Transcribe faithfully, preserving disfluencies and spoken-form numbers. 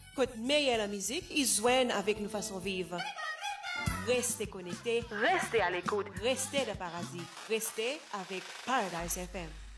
Côté meilleure la musique, ils joignent avec nos façons de vivre. Restez connectés, Restez à l'écoute. restez de paradis, restez avec Paradise F M.